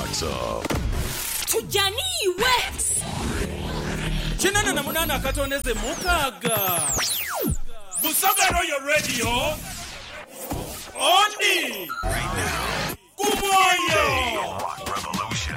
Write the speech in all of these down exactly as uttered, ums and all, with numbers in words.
What's up? Tujaniwe. Chinana na munana akatoneze mukaga. Busoga Royal Radio. Ondi. Right now. Kumoyo. Rock Revolution.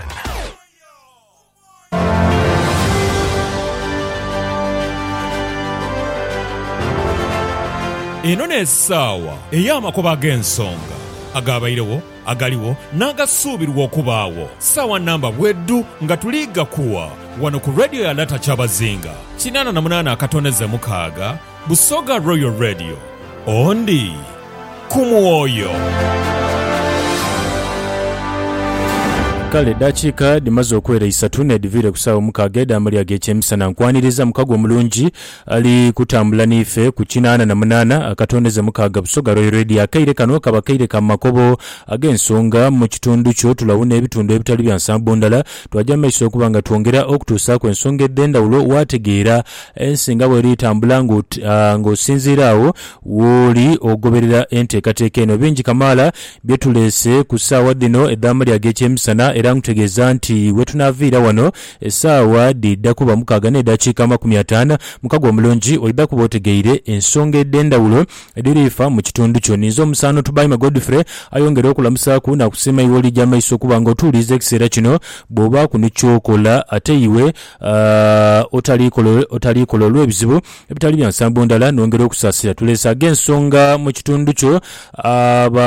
Eno n'essaawa ey'amakuba g'ensonga agabairewo agaliwo n'agasuubirwa okubaawo ssaawa namba bweddu nga tuliga kuwa wano ku radio ya Lata Kyabazinga kinaana na munaana akatoneze mukaaga Busoga Royal Radio ondi ku mwoyo. Kale dakiika dimaze okwera isatu nedivire kusaawa mukaaga eddaama lyag'ekyemisana nkwaniriza mukago omulungi ali kutambula n'ife ku kinaana na munaana akatoneze mukaaga Busoga Royal Radio. Akaire kano kaba kaire ka makobo ag'ensonga mu kitundu kyo tulawuna ebitundu ebitali bya nsambu ndala twajja maiso okuba nga twongera okutuusaako ensonga edd'endawulo waategeera ensinga bw'eri itambula ng'osinziiraawo w'oli ogoberera enteekateeka eno. Bingi kamaala bye tuleese ku ssaawa dino eddaama lyag'ekyemisana era nkutegeeza nti we tunaaviira wano essaawa didda kuba mukaaga n'eddakiika makumi ataano mukago omulungi olidda kuba otegeire ensonga edd'endawulo ediriifa mu kitundu kyo. Ninza omusaano Tubaime Godfrey ayongera okulamusaaku nakusiima iwe olijja amaiso okuba nga otuuliza ekiseera kino bw'oba ku nikyokola ate iwe uh, otaliikola olw'ebizibu ebitali bya nsambu ndala nongera okusaasira. Tuleesa ag'ensonga mu kitundu kyo aba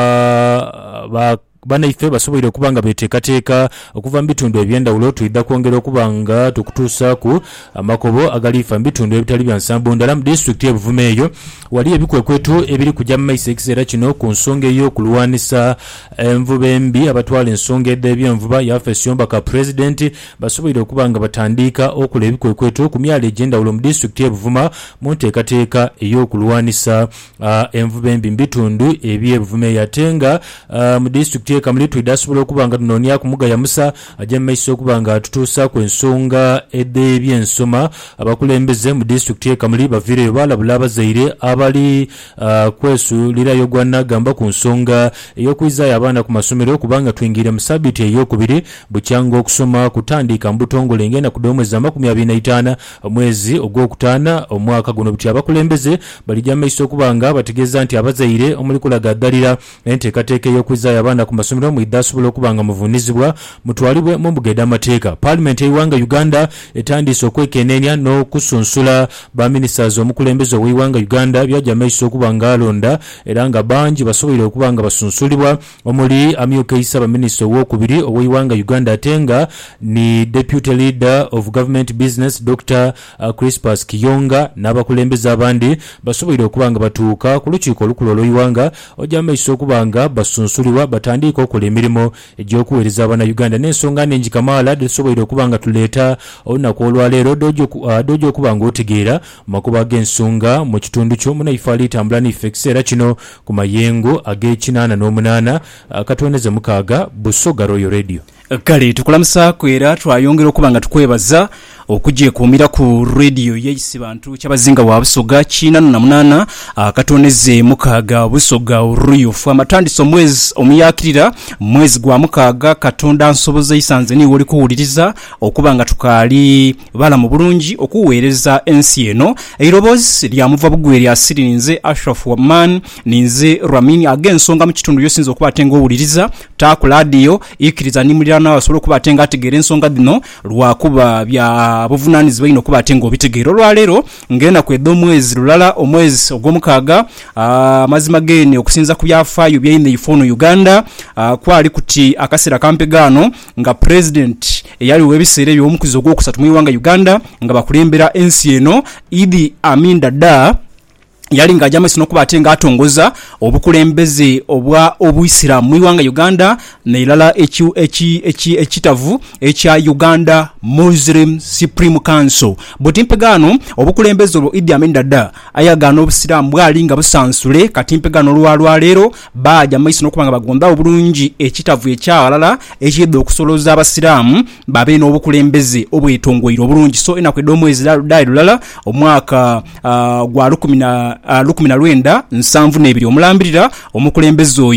ba banaife basoboire okuba nga beteekateeka okuva mu bitundu eby'endawulo tuyidda kwongera okuba nga tukutuusa ku amakobo agaliifa mu bitundu ebitali bya nsambu ndala mu disitulikiti y'Ebuvuma eyo wali ebikwekweto ebiri kujja mu maiso ekiseera kino ku nsonga ey'okulwanisa envuba embi abatwala ensonga edda eby'envuba yafa essiyomba ka pulezidenti basoboire okuba nga batandika okola ebikwekweto ku myalo egy'endawulo mu disitulikiti y'Ebuvuma mu nteekateeka ey'okulwanisa uh, envuba embi mu bitundu eby'Ebuvuma eyo ate nga uh, mu disitulikiti Kamuli tuidasobola okuba nga tunoonya kumugaya Musa ajja maiso okuba nga tutuusa ku ensonga ed'ebyensoma abakulembeze mu disitulikiti y'e Kamuli baviireyo balabula abazaire abali uh, kwesuulirayo gwanagamba ku nsonga ey'okuyizaayo abaana ku masomero kubanga tuyingire mu sabbiiti ey'okubiri bukyanga okusoma kutandika mu butongole ngenda ku omwezi amakumi abiri na itaano omwezi ogwokutaano omwaka guno buti abakulembeze balijja maiso okuba nga bategeeza nti abazaire omuli kulaga ddalira enteekateeka ey'okuyizaayo abaana ku masomero mu iddasobola okuba nga muvuunizibwa mutwalibwe mu mbuga ed'amateeka. Paalamenti y'eiwanga Uganda etandise okwekenneenya n'okusunsula baminisitaazi omukulembeze ow'eiwanga Uganda byajja maiso okuba nga alonda era nga bangi basoboire okuba nga basunsulibwa omuli amyuka eyisa baminisita ow'okubiri ow'eiwanga Uganda ate nga ni deputy leader of government business Doctor uh, Crispus Kiyonga n'abakulembeze abandi basoboire okuba nga batuuka ku lukiiko olukulu olw'eiwanga ojja maiso okuba nga basunsulibwa batandika okola emirimu egy'okuweereza abaana Uganda. N'ensonga nnengi kamaala tusoboire okuba nga tuleeta olunaku olwaleero dojja okuba nga otegeera makuba g'ensonga mu kitundu kyo munaife alitambula n'ife ekiseera kino ku mayengo ag'ekinaana n'omunaana akatoneze mukaaga Busoga Royal Radio. Kale tukulamusaako era twayongera okuba nga tukwebaza okugyekuumira ku radio y'ekisi bantu Kyabazinga wa Busoga kinaana na munaana akatoneze mukaaga Busoga Royal fu amatandisa omwezi omuyakirira mwezi gwa mukaaga Katonda nsoboza isanze ni woli kuwuliriza okuba nga tukaali bala mu bulungi okuweereza ensi eno eirobozi lyamuva bugwe lya siri ninze Ashraf Waman ninze Ramini ag'ensonga mu kitundu yosinza okuba atenga owuliriza taku radio ikiriza nimulira nawe asobola okuba atenga ategeera ensonga dino lwakuba bya buvunaanyizibwa ino okuba atenga obitegeero olwaleero ngenda kwedda omwezi lulala omwezi ogw'omukaaga amazima gene okusinza ku byafaayo byayina ifono Uganda uh, kwali kuti akaseera kampegaano nga president eyali webiseera eby'omukuzi ogwokusatu mu iwanga Uganda nga bakulembera ensi eno Idi Amin Dada yali nga jamasi nokuba atenga atongoza obukulembeze obwa obuisiramu mu iwanga Uganda neilala echi echi echi ekitavu ekya Uganda Muslim Supreme Council botimpegano obukulembeze obwo Idi Amin Dada ayagana obusiramu bwali nga busansule katimpegano lwalwa leero baja maiso nokuba nga bagonda obulungi ekitavu ekyawalala ekidde okusoloza abasiramu babe n'obukulembeze obwetongoiro obulungi so enakwedde omwezi lulala omwaka uh, gwa lukumi na lwenda nsanvu n'ebiri omulambirira omukulembeze oyo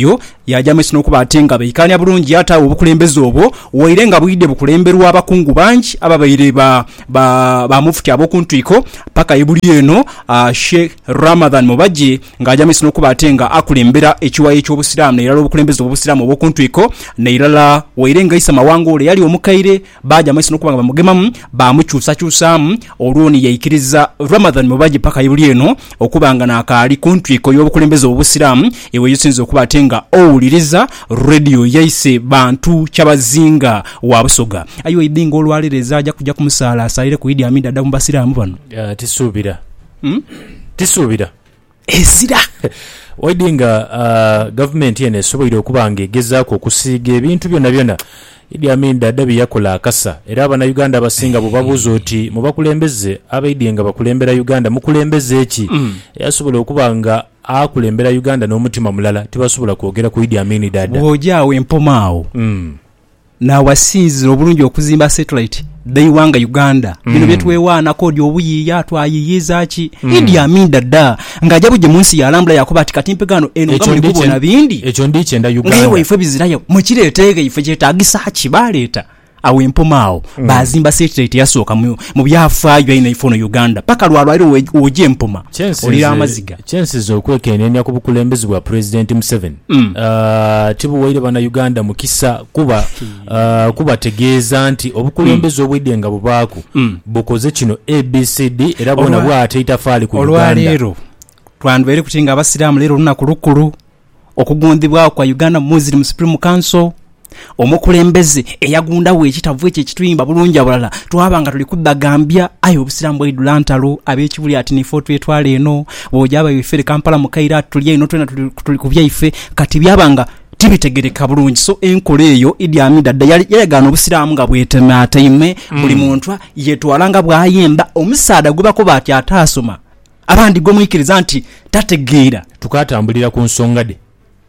yajja amaiso n'okuba ate nga beikanya bulungi ate obukulembeze obwo waire nga bwidde bukulemberwa abakungu bangi ababaire ba ba, ba mufuti ab'okuntwiko paka ebuli eno uh, Sheikh Ramadan Mubajje ng'ajja amaiso n'okuba ate nga akulembera ekiwayi ky'obusiraamu n'erala obukulembeze obw'obusiraamu obw'okuntwiko n'erala waire nga Isa Mawangule yali omukaire bajja amaiso n'okuba nga bamugemamu bamukyusakyusaamu olwoni yaikiriza Ramadan Mubajje paka ebuli eno okuba nga n'akaali kuntwiko y'obukulembeze obw'obusiraamu ewe yusinze okuba ate nga owuliriza radio yaise bantu kyabazinga wa Busoga ayo ibinga olwalireza ajja kujja kumusala asalire ku Idi Amin Dada mu basiraamu bano uh, tisuubira hmm? tisuubira ezira waidinga uh, government yene esoboire okuba nga egezaako okusiiga ebintu byonna byonna Idi Amin Dada byakola akasa era abannayuganda abasinga bwe babuuza oti mu bakulembeze abaidinga bakulembera Uganda mukulembeze eki mm. yasobola okuba nga akulembera Uganda n'omutima mulala tebasobola kwogera ku Idi Amin Dada bw'ojaawo empomaawo mm. n'awasinzira obulungi okuzimba satellite daiwanga Uganda mm. bino byetuwewaana kodi obuyiiya twayiyiza ki mm. Idi Amin Dada ng'ajja bujje mu nsi yalambula yakuba ati kati mpegano eno nga muli kubona bindi ekyo ndikyenda Uganda ngewe ife bizirayo mukireeteege ife kyetaagisa ki baleeta awo empomaawo mm. bazimba satellite yasooka mu, mu byafaayo ayina ifono Uganda paka lwalwaliro ojje empoma olira amaziga chances okwekenenya ku bukulembezi bwa President Museveni mm. uh, tibuwaire bana Uganda mukisa kuba uh, kuba tegeeza nti obukulembezi mm. obwiddenga bubaaku mm. bukoze kino A B C D era bona bwate itafaali ku Uganda olwaleero twandwere kutinga abasiraamu leero lunaku lukulu okugundibwa kwa Uganda Muslim Supreme Council omukulembeze eyagundawo ekitavu ekyo ekituyimba bulungi abalala twabanga tuli kuddagambya ayo obusiraamu bwaidulantalo ab'ekibuli ati nifo twetwala eno bw'ojaba ifere Kampala mu Kaira tuli eno twena tuli ku byaife kati byabanga tibitegereka bulungi so enkola eyo Idi Amin Dada yali yagana obusiraamu nga bwetematayime mm. buli muntu yetwalanga bwayemba omusaada gubako bati atasoma abandi gwe mwikiriza nti tategeera tukatambulira ku nsonga de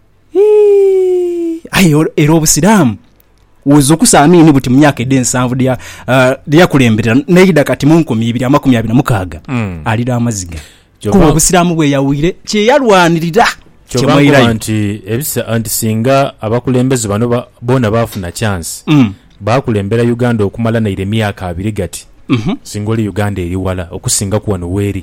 ayo era obusiraamu wozo kusaamini buti myaka ede nsanvu dia uh, dia kulemberera neida kati mu nkumi ibiri amakumi abiri na mukaaga mm. alira amaziga kuba obusiraamu bwe yawire kye yalwanirira kyemaira anti ebisa anti singa abakulembeze bano ba, bona bafuna chance mm. bakulembera Uganda okumala na ile myaka abiri gati mm-hmm. singoli Uganda eri wala okusinga kuwa no weri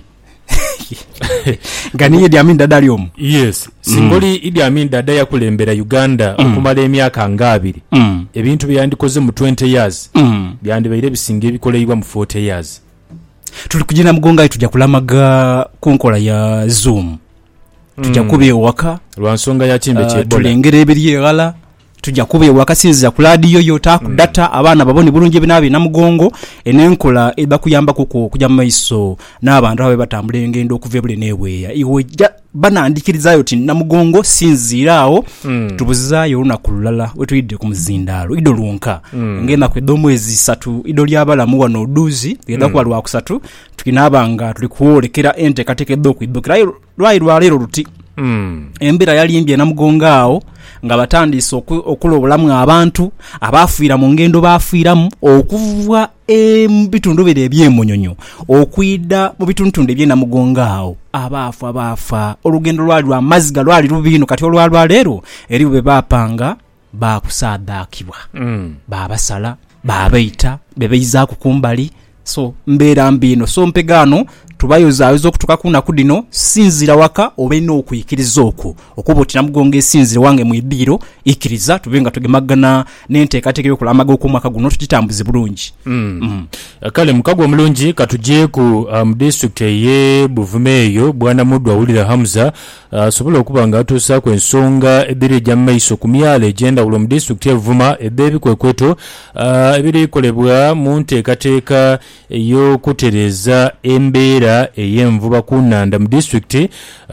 gani Idi Amin Dada aliomu yes singoli mm. Idi Amin Dada yakulembera Uganda mm. okumala emyaka nga abiri mm. ebintu byandikoze mu twenty years mm. byandibaire bisinga ebikoleibwa mu forty years tuli kujina mugonga tujja kulamaga kunkola ya Zoom tujja mm. kube waka lwansonga ya kimbe uh, kyebola tulengere ebiri egala tujja kube waka sinza ku radio yo ta ku data mm. abana baboni bulungi binabi na mugongo enenkola eba kuyamba kuko kujja maiso n'abantu abe batambule ngendo okuva bule neweya iwe banandikirizayo ti na mugongo sinziraawo mm. tubuzayo lunakulala wetuyidde ku muzindalo ido lunka mm. ngenda ku edomwezi satu ido lyabalamu wano duzi ngenda mm. ku lwa kusatu tukinabanga tuli kuolekera ente kateke doku idokira lwayi lwalero luti mm. embira yali imbye na mugongaawo nga batandise okulobolamu abantu abafuira mu ngendo bafuiramu okuva ebitundu bere ebyemunyonyo okwida mu bitundu ebye na mugongaawo abafu abafa olugendo lwali lwa maziga lwali lubino kati olwalwa leero eri bwe bapanga bakusadakibwa mm. babasala babaita bebeyiza kukumbali so mbera mbino so mpegano tubayozayo okutuka kuna kudino sinzira waka obena okuyikiriza okwo okuba oti namugonga esinzire wange mu ibiro ikiriza tubenga tugemagana n'enteekateeka y'okulamaga okw'omwaka guno tukitambuze bulungi mm. mm. kale mukago omulungi katujje ku um, district ye Buvume eyo bwana Muddu awulira Hamza asobola uh, okuba nga atuusaako ensonga ebiri ejja maiso ku myala egy'endawulo mu district ye Buvuma ebyebikwekweto uh, ebirikolebwa mu nteekateeka ey'okutereza embeera ey'envuba ku Nnanda mu district uh,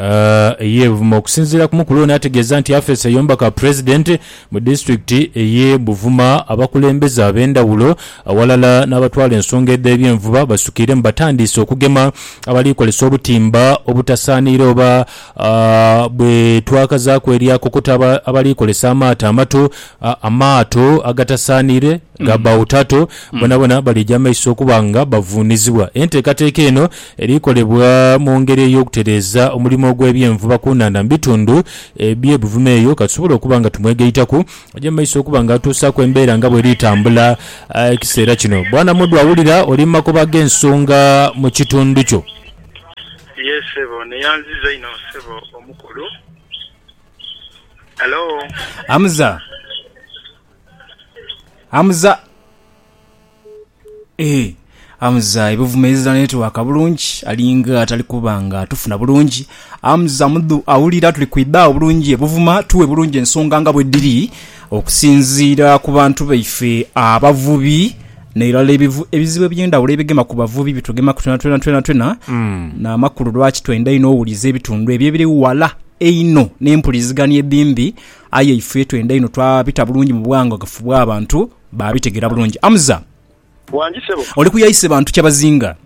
ye Buvuma okusinziira ku mukulu n'ategeeza nti afeesa y'omubaka president mu district ye Buvuma abakulembeze ab'endawulo awalala n'abatwala ensonga ed'ebyenvuba basukire mu batandise okugema abalikolesa obutimba obutasaanira oba uh, bwe twakazaako eri akokota abalikolesa amaato amato uh, amaato agatasaanire gaba utato mm. bona bona balijja maiso okuba nga bavuunizibwa. Enteekateeka eno erikolebwa mu ngeri ey'okutereeza omulimu gw'ebyenvuba ku nnanda mu bitundu eby'ebuvume eyo katusobola okuba nga tumwegayitako ajja mu maaso okuba nga atuusaako embeera nga bw'eri etambula ekiseera kino. Bwana Muddu awulira oli mu makuba g'ensonga mu kitundu kyo. Yes, sebo neyanziza ino sebo omukulu. Hello. Hamza. Hamza. Eh, Hamza ebuvumeza network bulungi alinga atali kubanga tufuna bulungi. Hamza Muddu awulira tuli kwidda bulungi ebuvuma tuwe bulungi ensonga nga bwe diri okusinziira ku bantu baife abavubi neirala ebizibu ebyendawulo ebigema ku bavubi bitugema ku twena twena twena twena mm. na makulu lwaki twenda ino owuliza ebitundu ebyo ebiri wala eino n'empuliziganya ebbimbi aye ife twenda ino twabita bulungi mu bwango gafu bw'abantu babitegera bulungi. Hamza wangi sebo oli kuyayise bantu kyabazinga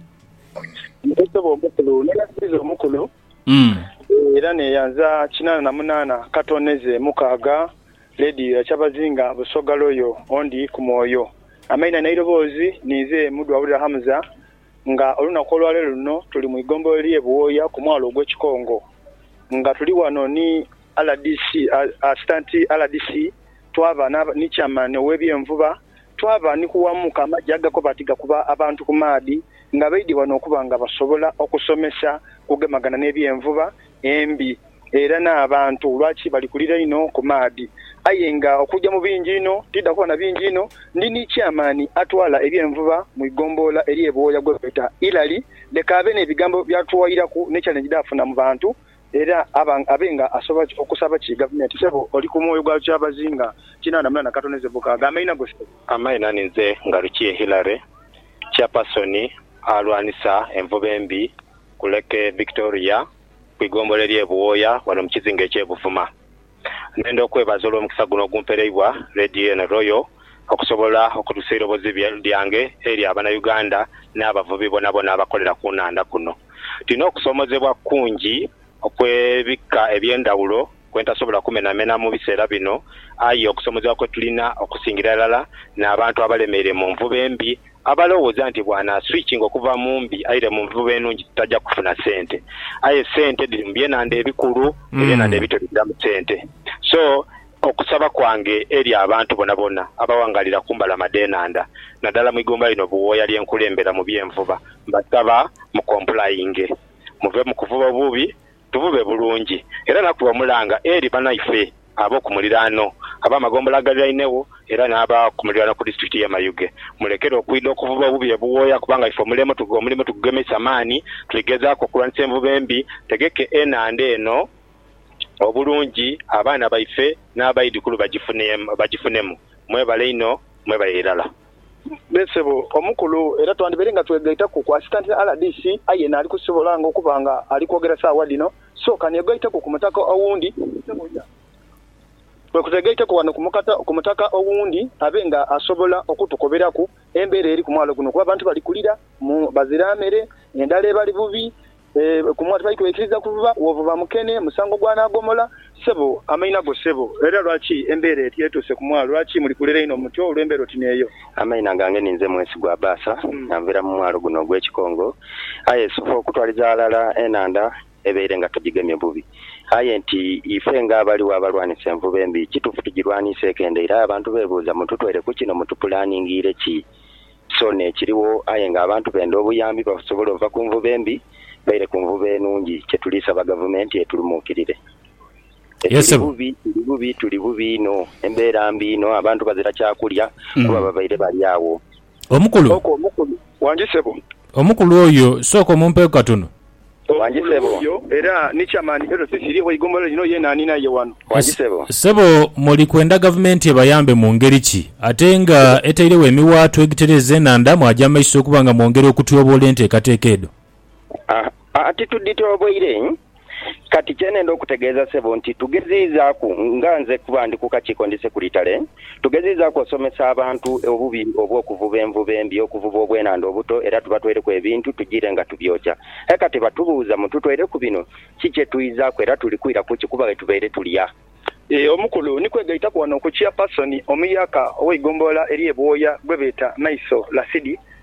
sebo omukulu neyanziza omukulu mm. era neyanza kinana na munana katoneze mukaaga lady ya kyabazinga busoga loyo ondi ku mwoyo amaina nairobozi nize Muddu awulira Hamza nga olunaku olwaleero luno tuli mu igombo ly'ebuwoya ku mwalo gw'ekikongo nga tuli wano ni R D C assistant R D C twaba ni chairman w'ebyenvuba twaba ni kuwamuka amajja agakobatiga kuba abantu ku maadi nga baidi wano okuba nga basobola okusomesa kugemagana n'ebyenvuba embi era n'abantu lwaki bali kulira ino ku maadi ayenga okujja mu bingi ino tidda kuba na bingi ino ndini chairman atwala ebyenvuba mu igombola eri ebuwoya gwebeta ilali leka abe n'ebigambo byatuwayiraku ne challenge dafuna mu bantu era abenga asoba okusaba ki government sebo oli ku mwoyo gwa kyabazinga kinana mwana katoneze bukaga amaina gose amaina ninze ngarukiye Hilary chairperson alwanisa envuba embi kuleke Victoria kwigombola eri ebuwoya wano mu kizinga ekyebuvuma. Nenda okwebaza olw'omukisa guno ogumpereibwa Radio and Royal okusobola okutuusa ebirobozi byange eri Abannayuganda n'abavubi bonna bonna abakolera ku nnanda kuno. Tulina okusomozebwa kungi okwebikka ebyendawulo kwentasobola kumenamena mu biseera bino ayi okusomozebwa kwe tulina okusingira ddala n'abantu abalemeere mu nvuba embi abalowooza nti bwana switching okuva mu mbi ayire mu nvuba ennungi tutajja kufuna ssente aye ssente diri mu byenanda ebikulu mm. ebyenanda ebito bidda mu ssente so okusaba kwange eri abantu bonna bonna abawangalira kumbala madenanda naddala mu igomba lino buwooya lyenkulembera mu byenvuba mbasaba mu complying muve mu kuvuba bubi tuvube bulungi era nakuba mulanga eri banaife abo kumulirano abamagombola galainewo era n'aba kumulirano ku district ya Mayuge mulekere okwida okuvuba bubi ebuwoya kubanga ifo mulemo tugo mulimo tugemesa maani tuligezaako kulwanisa envuba embi tegeke enande eno obulungi abaana baife n'abayidikulu bagifunemu bagifunemu mwebale ino mwebale erala besebo omukulu era twandibere nga twegaita ku assistant R D C aye nali kusobolanga okubanga ali kwogera sawa dino so kanyegaita ku kumutaka owundi kwekutegaita ku wano kumukata kumutaka owundi abenga asobola okutukoberaku embeera eri ku mwalo guno kuba abantu bali kulira mu baziramere endale bali bubi eh kumwatu bali kwekiriza kuvuba wovuba mukene musango gwana gomola sebo amaina go sebo era lwaki embeera eti etuse ku mwalo lwaki muli kulira ino mutyo olwembero tineyo amaina gange ninze mwesi gwa basa mm. nambira mu mwalo guno gw'ekikongo aye sofo kutwaliza alala enanda ebeere nga tugigemye bubi aye nti ife nga abaliwo abalwanisa envuba embi kituufu tugirwanisa ekendeera abantu beebuuza mututwere ku kino mutupulaningiire ki so nekiriwo aye nga abantu benda obuyambi basobola ova ku nvuba embi baire ku nvuba enungi kyetuliisaba gavumenti etulumuukirire Yes, bubi tuli bubi tuli bubi ino embeera mbi ino abantu bazira kyakulya mm. kuba babaire bali awo omukulu oko omukulu wanjisebo omukulu oyo soko mumpe katono wanjisebo era ni chamani ero sisiri wa igombola lino ye nani naye wano wanjisebo sebo muli kwenda government ebayambe mu ngeri ki atenga etairewo emiwaato egitereze nanda mwaja maiso kubanga mu ngeri okutyobola enteekateeka edo ah ati tuditoboire kati kyenenda okutegeeza sebo nti tugeziizaku nga nze kuba ndi ku kakiiko ndi sekuritale tugeziizaku osomesa abantu obubi obw'okuvuba envuba embi okuvuba obwenanda obuto era tubatwereku ebintu tugire nga tubyokya aye kati batubuuza mututwereku bino kiki etuyizaako era tulikwira ku kikuba tubeere tulya e omukulu nikwegaita ku wano ku chairperson omuyaka ow'eigombola eri ebuwoya gwe beeta maiso lasidi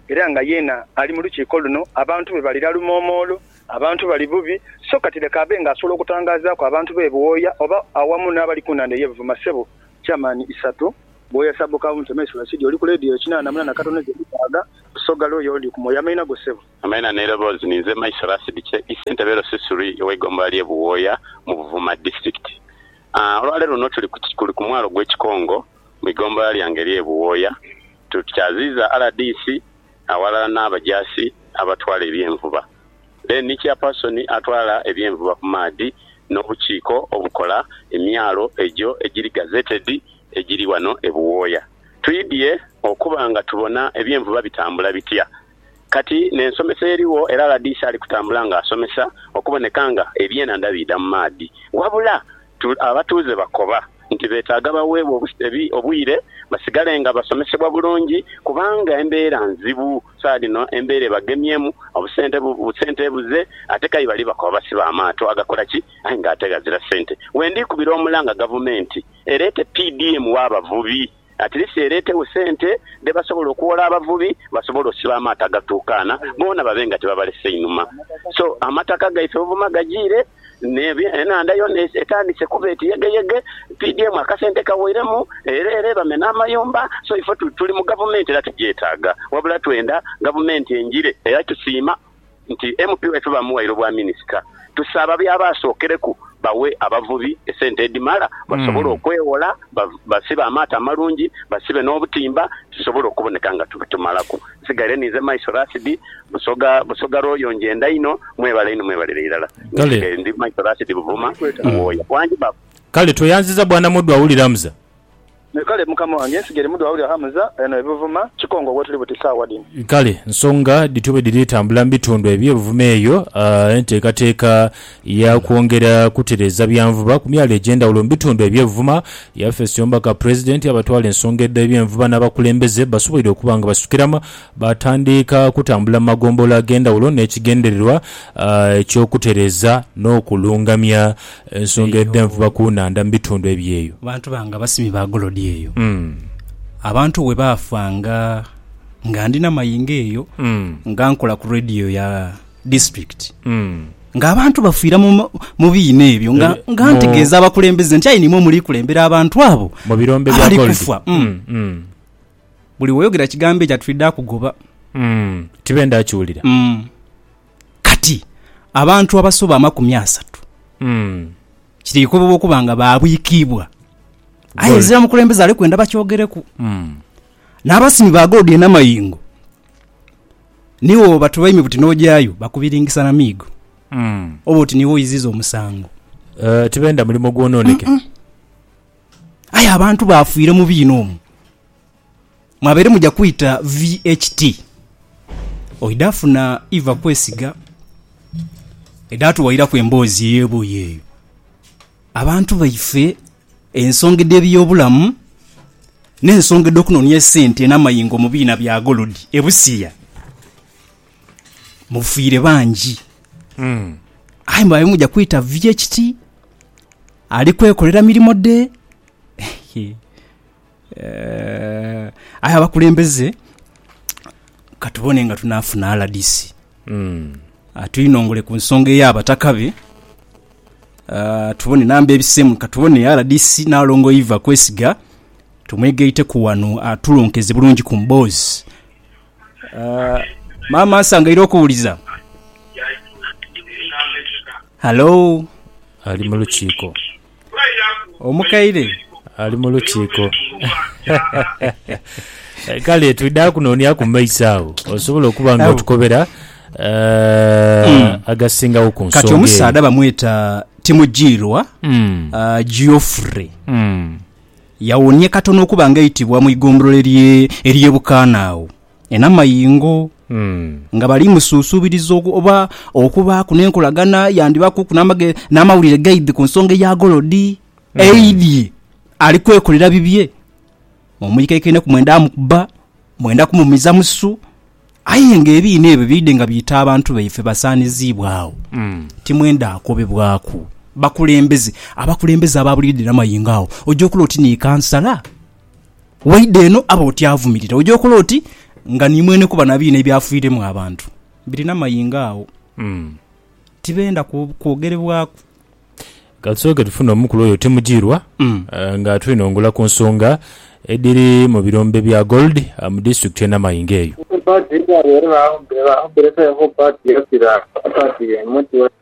era nga yena ali mu lukiiko luno abantu be balira lumoomolo abantu bali bubi so kati leka abe nga asobola okutangazaako abantu be Buwoya oba awamu n'abali ku Nnanda y'Ebuvuma Ssebo chairman Isatu Buwoya Sub County Mesula Sidi oli ku radio kinana na munana katoneze Mukaaga Busoga Royo oli ku Moya Maina Gosebo Amaina Neroboz ninze Maisara Sidi che Isentebero Sisuri y'Egomba lye Buwoya mu Buvuma district. Ah olwalero no tuli kuli ku mwalo gw'Ekikongo mu Igomba lyange lye Buwoya tukyaziza R D C awalala n'abajasi abatwala ebyenvuba. Then ni chairperson atwala ebyenvuba ku maadi n'obukiiko obukola emyalo ejo egiri gazetted egiri wano e Buwoya. Tuyidye okuba nga tubona ebyenvuba bitambula bitya. Kati n'ensomesa eriwo era R D C ali kutambula nga asomesa okuboneka nga ebyenanda bida mu maadi. Wabula tu, abatuuze bakoba nti beetaaga baweebwa obwire basigale nga basomesebwa bulungi kubanga embeera nzibu saadino embeera bagemyemu obusente busente buze ate kayi bali bakoba basiba amaato agakola ki ayi nga ate gazira sente wendi kubira omulanga gavumenti erete P D M w'abavubi at least erete usente de basobola okuwola abavubi basobola osiba amaato agatuukaana boona babenga tebabalese inuma so amataka gaife obuvuma gajire nebi enanda yo etandise kubeti yege yege P D M akasente kawoiremu erere bamena amayumba so ifo tuli mu government la tujetaga wabula twenda government enjire era tusima nti M P wetu bamuwairo bwa minister tusaba byabasookereku bawe abavubi esente edimala basobola okwewola basiba amata amalungi basibe n'obutimba tusobola okuboneka nga tubitumalaku sigale nize Maisara Sidi busoga busoga Royo njenda ino mwebale ino mwebalire irala ndi Maisara Sidi Buvuma Buwoya wanji baba kale toyanziza bwana Muddu awuliramuza kale mukama wange nsigere Muddu awulira Hamza eno ebuvuma Kikongo gwetuli butisa wadini kale nsonga ditube diritambula mbitundu ebyebuvuma eyo uh, enteekateeka ya kwongera kutereza byanvuba ku myalo egenda ulo mbitundu ebyebuvuma yafesi yombaka president abatwala ensonga edda ebyenvuba n'abakulembeze basobolera okuba nga basukiramu batandika kutambula magombola agenda ulo n'ekigendererwa uh, ekyokutereza n'okulungamya ensonga edda envuba ku Nnanda mbitundu ebyeyo bantu banga basimi ba Golodi eyo mm. abantu we bafanga nga ndina mayinga eyo mm. nga nkola ku radio ya district mm. nga abantu bafiira mu mu biine ebyo nga nga ntegeeza abakulembeze nti ayinimo muri kulembera abantu abo mu birombe bya Gold mm. mm. mm. buli woyogera kigambe kya twidda kugoba mm. tibenda achiwulira mm. kati abantu abasoba amakumi asatu mm. kiriko bo kubanga babwikibwa ayezera mukulembeza ali kwenda bakyogereku mm. n'abasimi ba Gold na mayingo niwo batubaimi buti nojayo bakubiringisa na migo mm. obuti niwo izizo omusango uh, tibenda mulimo gwononeke mm -mm. aya abantu bafuire mu bino mwabere mujja kuita V H T oidafuna Eva Kwesiga edatu waira ku embozi yebo yeyo abantu baife ensonga eby'obulamu n'ensonga dokunonya sente n'amayingo mu biina bya Golodi ebusiya mufiire bangi mm. ayi mbaye mujja kuita V H T ali kwekolera milimo de eh aya bakulembeze katubone nga tunafuna R D C mm. atuyinongole ku nsonga y'abatakabe Uh, tubone namba ebisemu katubone R D C nalongo Eva Kwesiga tumwegeite ku wano atulonkeze bulungi ku mbozi uh, mama asanga iro kuuliza hello ali mu lukiiko omukaire ali mu lukiiko kale twidda kunonya ku maisaawo osobola okuba nga otukobera uh, mm. agasingawo ku nsonga kati omusaada bamweta Timujirwa mm. uh, Geoffrey mm. yawonye katono okuba nga yitibwa mu igombolo lye eriye bukanaawo ena mayingo mm. nga bali musuusubirizo oba okuba kunenkolagana yandibaku kunamage n'amawulire gaidi ku nsonga ya Golodi mm. eidi ali kwekolera bibye omuyikekene ku mwenda amukuba mwenda kumumiza musu ayenge ebiine ebyo bide nga biyita abantu baife basaanizibwawo mm. timwenda akobebwaku bakulembeze abakulembeze ababulidde namayingawo ojokulo oti ni kansala waide eno aba oti avumirira ojokulo oti nga nimwene kuba nabiina ebyafiiremu abantu birina mayinga awo mm. tibenda kwogerebwako katsooke tufuna omukulu oyo temugirwa mm. uh, nga twinongula ku nsonga ediri mu birombe bya gold uh, mu district ena mayinga eyo